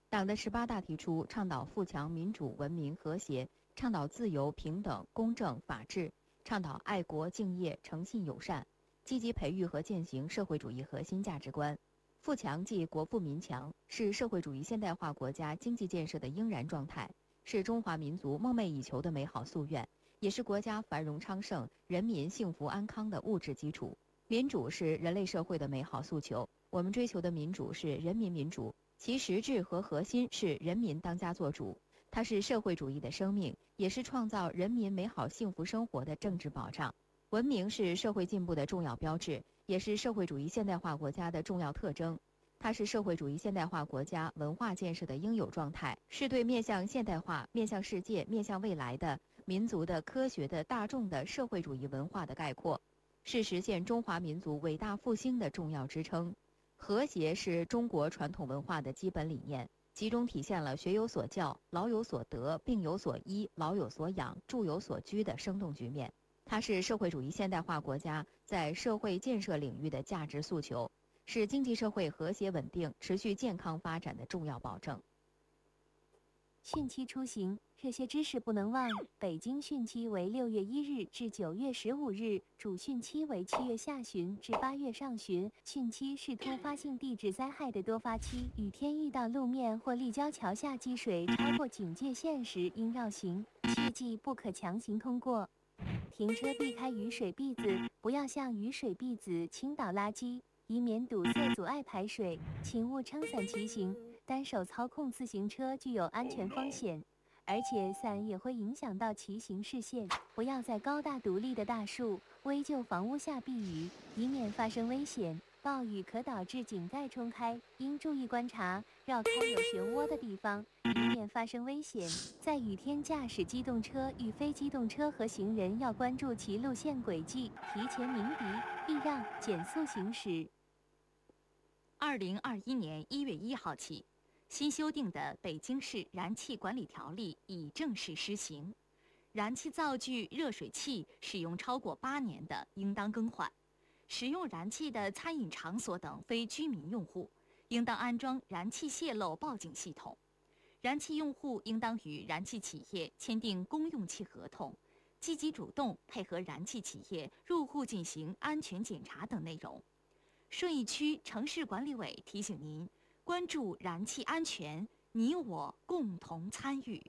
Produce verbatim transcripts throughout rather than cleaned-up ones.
党的十八大提出，倡导富强、民主、文明、和谐，倡导自由、平等、公正、法治，倡导爱国、敬业、诚信、友善，积极培育和践行社会主义核心价值观。富强即国富民强，是社会主义现代化国家经济建设的应然状态，是中华民族梦寐以求的美好夙愿，也是国家繁荣昌盛、人民幸福安康的物质基础。民主是人类社会的美好诉求，我们追求的民主是人民民主，其实质和核心是人民当家作主，它是社会主义的生命，也是创造人民美好幸福生活的政治保障。文明是社会进步的重要标志，也是社会主义现代化国家的重要特征。它是社会主义现代化国家文化建设的应有状态，是对面向现代化、面向世界、面向未来的民族的、科学的、大众的社会主义文化的概括，是实现中华民族伟大复兴的重要支撑。和谐是中国传统文化的基本理念，其中体现了学有所教、老有所得、病有所医、老有所养、住有所居的生动局面。它是社会主义现代化国家在社会建设领域的价值诉求，是经济社会和谐稳定、持续健康发展的重要保证。 汛期出行，这些知识不能忘。北京汛期为六月一日至九月十五日，主汛期为七月下旬至八月上旬。汛期是突发性地质灾害的多发期，雨天遇到路面或立交桥下积水超过警戒线时，应绕行，切记不可强行通过。停车避开雨水篦子，不要向雨水篦子倾倒垃圾，以免堵塞阻碍排水。请勿撑伞骑行，单手操控自行车具有安全风险，而且伞也会影响到骑行视线。不要在高大独立的大树、危旧房屋下避雨，以免发生危险。暴雨可导致井盖冲开，应注意观察，绕开有漩涡的地方，以免发生危险。在雨天驾驶机动车与非机动车和行人要关注其路线轨迹，提前鸣笛、避让、减速行驶。 二零二一年一月一号起，新修订的《北京市燃气管理条例》已正式施行。燃气灶具、热水器使用超过八年的，应当更换；使用燃气的餐饮场所等非居民用户，应当安装燃气泄漏报警系统。燃气用户应当与燃气企业签订公用气合同，积极主动配合燃气企业入户进行安全检查等内容。顺义区城市管理委提醒您，关注燃气安全，你我共同参与。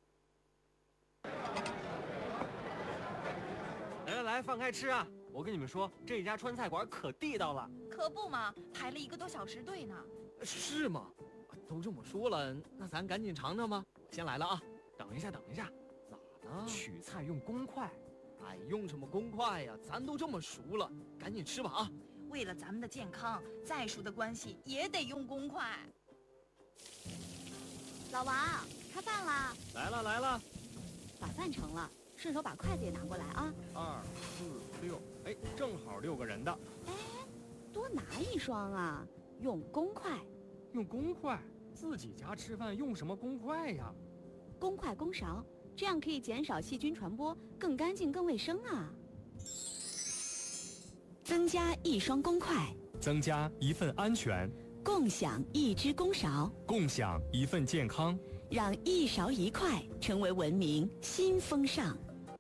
来来来，放开吃啊！我跟你们说，这家川菜馆可地道了。 可不嘛，排了一个多小时队呢。 是吗？都这么说了，那咱赶紧尝尝吧。我先来了啊！等一下，等一下，咋呢？取菜用公筷。哎，用什么公筷呀？咱都这么熟了，赶紧吃吧啊！ 为了咱们的健康，再熟的关系也得用公筷。 老王，开饭啦！ 来了来了， 把饭盛了，顺手把筷子也拿过来啊！ 二四六，哎，正好六个人的。 哎，多拿一双啊！用公筷。 用公筷？自己家吃饭用什么公筷呀？ 公筷公勺，这样可以减少细菌传播，更干净更卫生啊！增加一双公筷， 增加一份安全， 共享一只公勺， 共享一份健康， 让一勺一筷成为文明新风尚。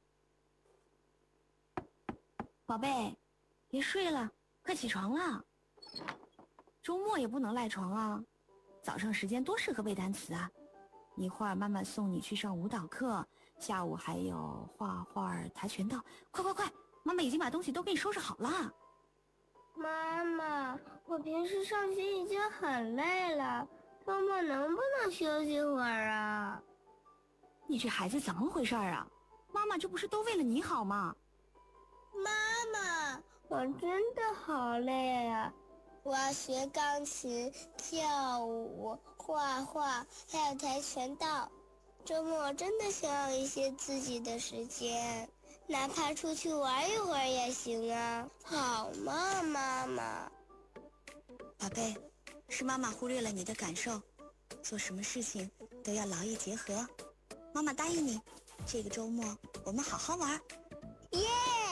宝贝，别睡了，快起床了。周末也不能赖床啊，早上时间多适合背单词啊。一会儿妈妈送你去上舞蹈课，下午还有画画、跆拳道。快快快，妈妈已经把东西都给你收拾好了。 妈妈，我平时上学已经很累了，周末能不能休息会儿啊？ 你这孩子怎么回事啊？妈妈这不是都为了你好吗？ 妈妈，我真的好累啊！我要学钢琴、跳舞、画画，还有跆拳道。周末真的想要一些自己的时间，哪怕出去玩一会儿也行啊。好吗，妈妈？ 宝贝，是妈妈忽略了你的感受，做什么事情都要劳逸结合。妈妈答应你，这个周末我们好好玩。 耶！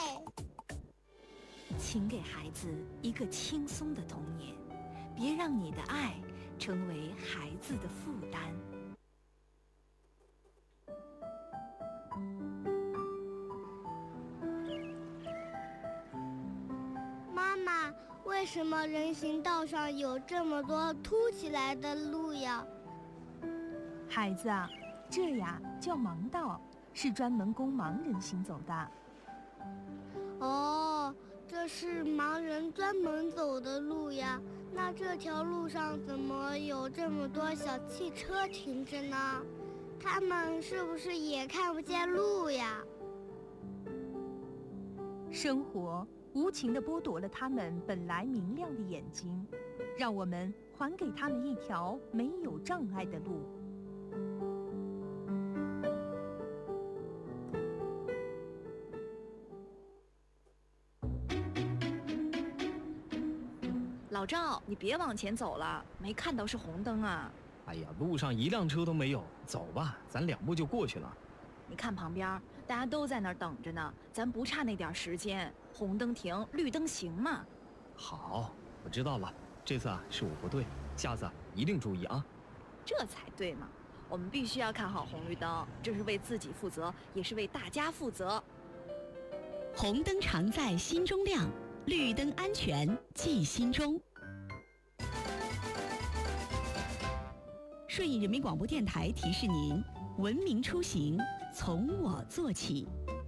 请给孩子一个轻松的童年，别让你的爱成为孩子字的负担。 妈妈，为什么人行道上有这么多凸起来的路呀？ 孩子啊，这呀叫盲道，是专门供盲人行走的。 哦，这是盲人专门走的路呀。那这条路上怎么有这么多小汽车停着呢？他们是不是也看不见路呀？ 生活无情地剥夺了他们本来明亮的眼睛，让我们还给他们一条没有障碍的路。 老赵，你别往前走了，没看到是红灯啊。 哎呀，路上一辆车都没有，走吧，咱两步就过去了。 你看旁边，大家都在那儿等着呢，咱不差那点时间，红灯停，绿灯行嘛。 好，我知道了，这次啊是我不对，下次啊一定注意啊。 这才对嘛，我们必须要看好红绿灯，这是为自己负责，也是为大家负责。 红灯常在心中亮，绿灯安全记心中。顺义人民广播电台提示您：文明出行从我做起。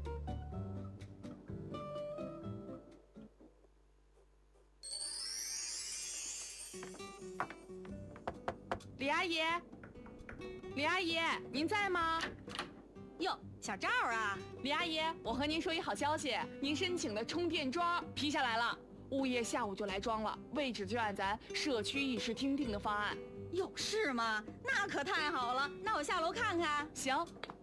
李阿姨，李阿姨，您在吗？ 哟，小赵啊， 李阿姨，我和您说一好消息，您申请的充电桩批下来了，物业下午就来装了，位置就按咱社区议事厅定的方案。 有事吗？那可太好了，那我下楼看看。 行。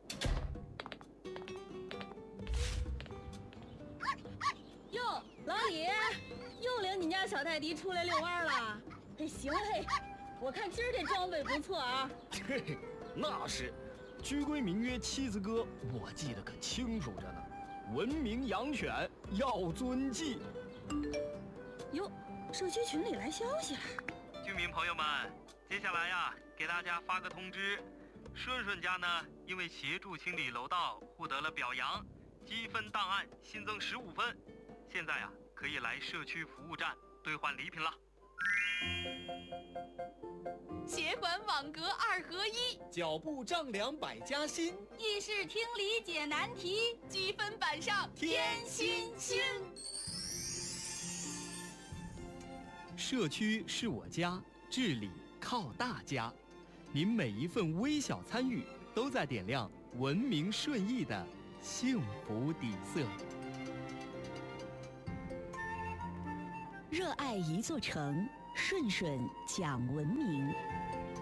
哟，老李，又领你家小泰迪出来遛弯了。嘿，行嘿，我看今儿这装备不错啊。 嘿，那是，居规名约七字歌，我记得可清楚着呢。文明养犬要遵纪。 哟，社区群里来消息了。 居民朋友们，接下来呀，给大家发个通知，顺顺家呢，因为协助清理楼道获得了表扬，积分档案新增十五分，现在呀，可以来社区服务站兑换礼品了。 协管网格二合一， 脚步丈量百家新， 议事厅理解难题， 积分板上添新星。 社区是我家，治理靠大家。您每一份微小参与，都在点亮文明顺义的幸福底色。 热爱一座城，顺顺讲文明。